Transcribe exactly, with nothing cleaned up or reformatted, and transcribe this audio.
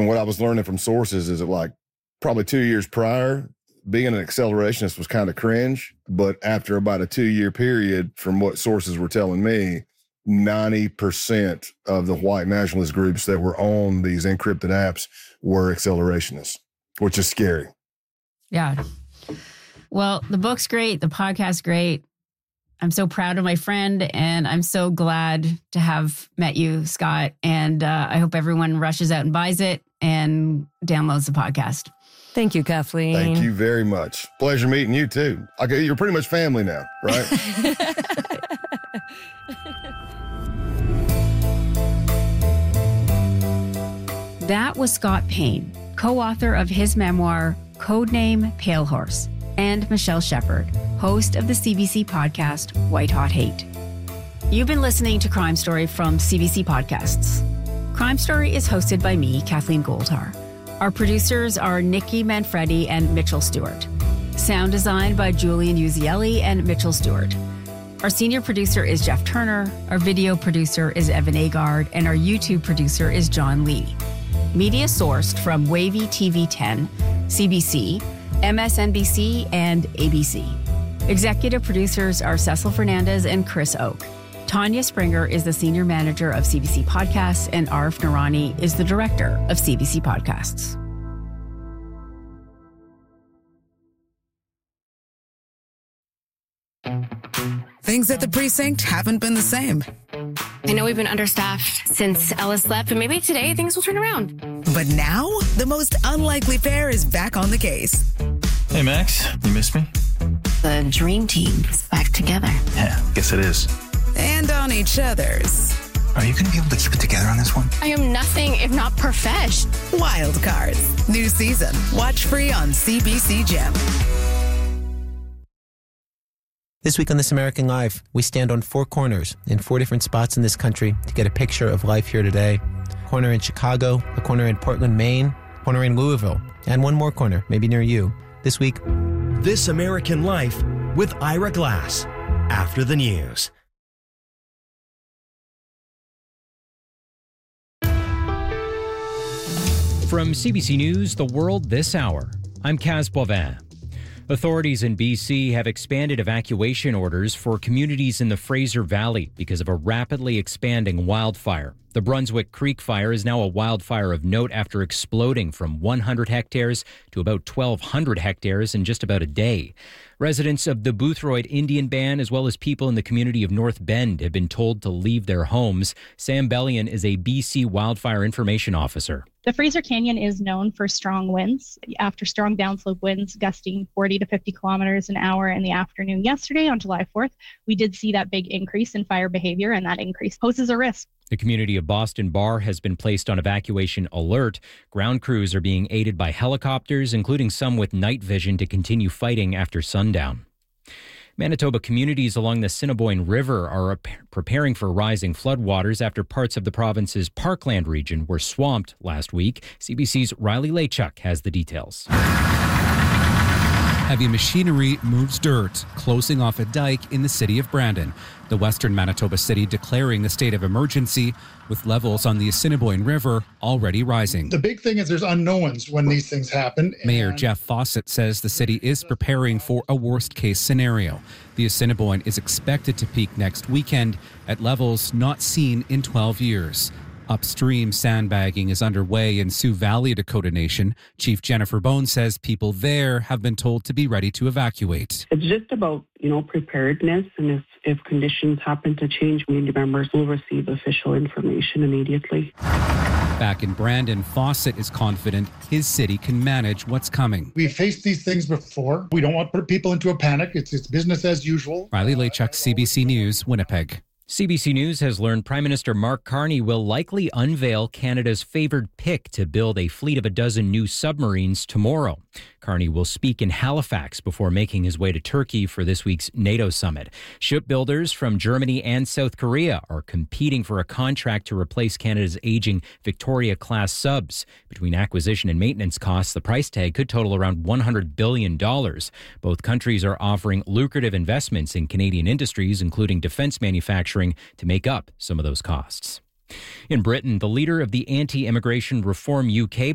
And what I was learning from sources is that, like, probably two years prior, being an accelerationist was kind of cringe. But after about a two-year period, from what sources were telling me, ninety percent of the white nationalist groups that were on these encrypted apps were accelerationists, which is scary. Yeah. Well, the book's great. The podcast's great. I'm so proud of my friend, and I'm so glad to have met you, Scott. And uh, I hope everyone rushes out and buys it and downloads the podcast. Thank you, Kathleen. Thank you very much. Pleasure meeting you, too. Okay, you're pretty much family now, right? That was Scott Payne, co-author of his memoir, Codename Pale Horse, and Michelle Shepard, host of the C B C podcast, White Hot Hate. You've been listening to Crime Story from C B C Podcasts. Crime Story is hosted by me, Kathleen Goldhar. Our producers are Nikki Manfredi and Mitchell Stewart. Sound designed by Julian Uzielli and Mitchell Stewart. Our senior producer is Jeff Turner, our video producer is Evan Agard, and our YouTube producer is John Lee. Media sourced from Wavy T V ten, C B C, M S N B C, and A B C. Executive producers are Cecil Fernandez and Chris Oak. Tanya Springer is the senior manager of C B C Podcasts, and Arif Narani is the director of C B C Podcasts. Things at the precinct haven't been the same. I know we've been understaffed since Ellis left, but maybe today things will turn around. But now, the most unlikely pair is back on the case. Hey, Max, you miss me? The dream team is back together. Yeah, guess it is. And on each other's. Are you going to be able to keep it together on this one? I am nothing if not profesh. Wild Cards. New season. Watch free on C B C Gem. This week on This American Life, we stand on four corners in four different spots in this country to get a picture of life here today. A corner in Chicago, a corner in Portland, Maine, a corner in Louisville, and one more corner, maybe near you. This week, This American Life with Ira Glass. After the news. From C B C News, The World This Hour, I'm Kaz Boivin. Authorities in B C have expanded evacuation orders for communities in the Fraser Valley because of a rapidly expanding wildfire. The Brunswick Creek fire is now a wildfire of note after exploding from one hundred hectares to about twelve hundred hectares in just about a day. Residents of the Boothroyd Indian Band, as well as people in the community of North Bend, have been told to leave their homes. Sam Bellion is a B C Wildfire Information Officer. The Fraser Canyon is known for strong winds. After strong downslope winds gusting forty to fifty kilometers an hour in the afternoon yesterday on July fourth, we did see that big increase in fire behavior, and that increase poses a risk. The community of Boston Bar has been placed on evacuation alert. Ground crews are being aided by helicopters, including some with night vision, to continue fighting after sundown. Manitoba communities along the Assiniboine River are preparing for rising floodwaters after parts of the province's Parkland region were swamped last week. C B C's Riley Lachuk has the details. Heavy machinery moves dirt, closing off a dike in the city of Brandon, the western Manitoba city declaring the state of emergency, with levels on the Assiniboine River already rising. The big thing is there's unknowns when these things happen. Mayor Jeff Fawcett says the city is preparing for a worst-case scenario. The Assiniboine is expected to peak next weekend at levels not seen in twelve years. Upstream sandbagging is underway in Sioux Valley, Dakota Nation. Chief Jennifer Bone says people there have been told to be ready to evacuate. It's just about, you know, preparedness, and if, if conditions happen to change, community members will receive official information immediately. Back in Brandon, Fawcett is confident his city can manage what's coming. We've faced these things before. We don't want to put people into a panic. It's, it's business as usual. Riley Lachuk, C B C News, Winnipeg. C B C News has learned Prime Minister Mark Carney will likely unveil Canada's favoured pick to build a fleet of a dozen new submarines tomorrow. Carney will speak in Halifax before making his way to Turkey for this week's NATO summit. Shipbuilders from Germany and South Korea are competing for a contract to replace Canada's aging Victoria-class subs. Between acquisition and maintenance costs, the price tag could total around one hundred billion dollars. Both countries are offering lucrative investments in Canadian industries, including defence manufacturing, to make up some of those costs. In Britain, the leader of the anti-immigration Reform U K